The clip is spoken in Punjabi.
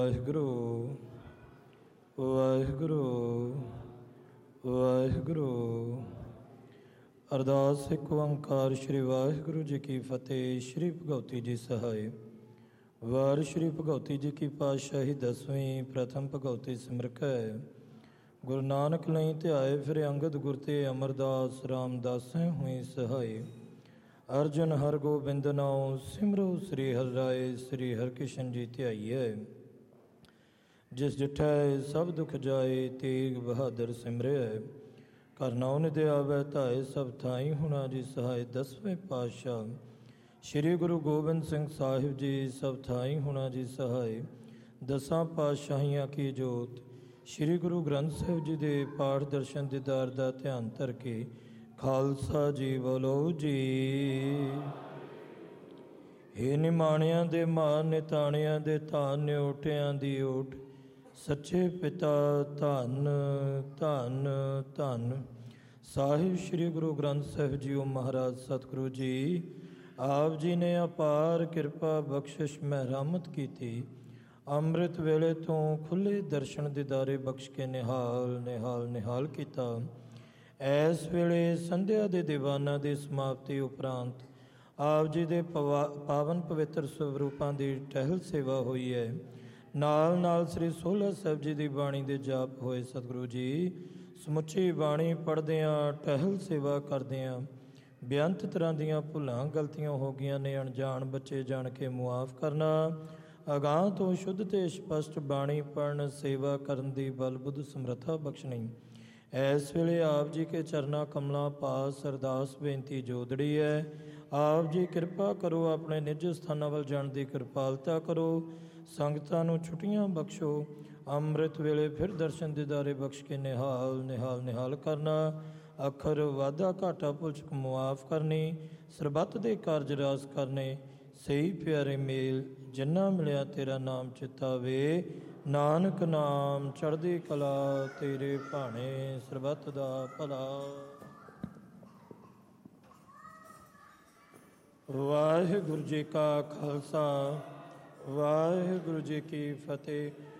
ਵਾਹਿਗੁਰੂ ਵਾਹਿਗੁਰੂ ਵਾਹਿਗੁਰੂ। ਅਰਦਾਸ ਇੱਕ ਓੰਕਾਰ ਸ੍ਰੀ ਵਾਹਿਗੁਰੂ ਜੀ ਕੀ ਫਤਿਹ। ਸ੍ਰੀ ਭਗਉਤੀ ਜੀ ਸਹਾਇ। ਵਾਰ ਸ੍ਰੀ ਭਗਉਤੀ ਜੀ ਕੀ ਪਾਤਸ਼ਾਹੀ ਦਸਵੀਂ ਪ੍ਰਥਮ ਭਗਉਤੀ ਸਿਮਰਕੈ। ਗੁਰੂ ਨਾਨਕ ਲਈ ਧਿਆਏ ਫਿਰ ਅੰਗਦ ਗੁਰ ਤੇ ਅਮਰਦਾਸ ਰਾਮਦਾਸੈ ਹੋਈ ਸਹਾਈ। ਅਰਜਨ ਹਰ ਗੋਬਿੰਦ ਨਾਉ ਸਿਮਰੋ ਸ੍ਰੀ ਹਰਿ ਰਾਏ। ਸ੍ਰੀ ਹਰਿਕ੍ਰਿਸ਼ਨ ਜੀ ਧਿਆਈਐ। ਜਿਸ ਡਿਠੈ ਸਭ ਦੁਖ ਜਾਏ ਤੇਗ ਬਹਾਦਰ ਸਿਮਰਿਐ। ਘਰ ਨਾਉ ਨਿਧ ਆਵੈ ਧਾਏ ਸਭ ਥਾਈ ਹੁਣਾ ਜੀ ਸਹਾਇ। ਦਸਵੇਂ ਪਾਤਸ਼ਾਹ ਸ੍ਰੀ ਗੁਰੂ ਗੋਬਿੰਦ ਸਿੰਘ ਸਾਹਿਬ ਜੀ ਸਭ ਥਾਈ ਹੁਣਾ ਜੀ ਸਹਾਇ। ਦਸਾਂ ਪਾਤਸ਼ਾਹੀਆਂ ਕੀ ਜੋਤ ਸ੍ਰੀ ਗੁਰੂ ਗ੍ਰੰਥ ਸਾਹਿਬ ਜੀ ਦੇ ਪਾਠ ਦਰਸ਼ਨ ਦੀਦਾਰ ਦਾ ਧਿਆਨ ਧਰ ਕੇ ਖਾਲਸਾ ਜੀ ਬੋਲੋ ਜੀ। ਹੇ ਨਿਮਾਣਿਆਂ ਦੇ ਮਾਨ ਨਿਤਾਣਿਆਂ ਦੇ ਧਾਨ ਨਿਓਟਿਆਂ ਦੀ ਓਟ। ਸੱਚੇ ਪਿਤਾ ਧੰਨ ਧੰਨ ਧੰਨ ਸਾਹਿਬ ਸ੍ਰੀ ਗੁਰੂ ਗ੍ਰੰਥ ਸਾਹਿਬ ਜੀਓ ਮਹਾਰਾਜ ਸਤਿਗੁਰੂ ਜੀ। ਆਪ ਜੀ ਨੇ ਅਪਾਰ ਕਿਰਪਾ ਬਖਸ਼ਿਸ਼ ਮਹਿਰਮਤ ਕੀਤੀ। ਅੰਮ੍ਰਿਤ ਵੇਲੇ ਤੋਂ ਖੁੱਲ੍ਹੇ ਦਰਸ਼ਨ ਦੀਦਾਰੇ ਬਖਸ਼ ਕੇ ਨਿਹਾਲ ਨਿਹਾਲ ਨਿਹਾਲ ਕੀਤਾ। ਇਸ ਵੇਲੇ ਸੰਧਿਆ ਦੇ ਦੀਵਾਨਾਂ ਦੀ ਸਮਾਪਤੀ ਉਪਰੰਤ ਆਪ ਜੀ ਦੇ ਪਾਵਨ ਪਵਿੱਤਰ ਸਵਰੂਪਾਂ ਦੀ ਟਹਿਲ ਸੇਵਾ ਹੋਈ ਹੈ। ਨਾਲ ਨਾਲ ਸ੍ਰੀ ਸੋਹਲਾ ਸਾਹਿਬ ਜੀ ਦੀ ਬਾਣੀ ਦੇ ਜਾਪ ਹੋਏ। ਸਤਿਗੁਰੂ ਜੀ ਸਮੁੱਚੀ ਬਾਣੀ ਪੜ੍ਹਦਿਆਂ ਟਹਿਲ ਸੇਵਾ ਕਰਦਿਆਂ ਬੇਅੰਤ ਤਰ੍ਹਾਂ ਦੀਆਂ ਭੁੱਲਾਂ ਗਲਤੀਆਂ ਹੋ ਗਈਆਂ ਨੇ। ਅਣਜਾਣ ਬੱਚੇ ਜਾਣ ਕੇ ਮੁਆਫ ਕਰਨਾ। ਅਗਾਂਹ ਤੋਂ ਸ਼ੁੱਧ ਤੇ ਸਪਸ਼ਟ ਬਾਣੀ ਪੜ੍ਹਨ ਸੇਵਾ ਕਰਨ ਦੀ ਬਲ ਬੁੱਧ ਸਮਰੱਥਾ ਬਖਸ਼ਣੀ। ਇਸ ਵੇਲੇ ਆਪ ਜੀ ਕੇ ਚਰਨਾਂ ਕਮਲਾਂ ਪਾਸ ਅਰਦਾਸ ਬੇਨਤੀ ਜੋਦੜੀ ਹੈ। ਆਪ ਜੀ ਕਿਰਪਾ ਕਰੋ ਆਪਣੇ ਨਿੱਜ ਸਥਾਨਾਂ ਵੱਲ ਜਾਣ ਦੀ ਕਿਰਪਾਲਤਾ ਕਰੋ। ਸੰਗਤਾਂ ਨੂੰ ਛੁੱਟੀਆਂ ਬਖਸ਼ੋ। ਅੰਮ੍ਰਿਤ ਵੇਲੇ ਫਿਰ ਦਰਸ਼ਨ ਦੀਦਾਰੇ ਬਖਸ਼ ਕੇ ਨਿਹਾਲ ਨਿਹਾਲ ਨਿਹਾਲ ਕਰਨਾ। ਅੱਖਰ ਵਾਧਾ ਘਾਟਾ ਭੁੱਲ ਚੁੱਕ ਮੁਆਫ ਕਰਨੀ। ਸਰਬੱਤ ਦੇ ਕਾਰਜ ਰਾਸ ਕਰਨੇ। ਸਹੀ ਪਿਆਰੇ ਮੇਲ ਜਿੰਨਾ ਮਿਲਿਆ ਤੇਰਾ ਨਾਮ ਚਿਤਾਵੇ। ਨਾਨਕ ਨਾਮ ਚੜ੍ਹਦੀ ਕਲਾ ਤੇਰੇ ਭਾਣੇ ਸਰਬੱਤ ਦਾ ਭਲਾ। ਵਾਹਿਗੁਰੂ ਜੀ ਕਾ ਖਾਲਸਾ ਵਾਹਿਗੁਰੂ ਜੀ ਕੀ ਫਤਿਹ।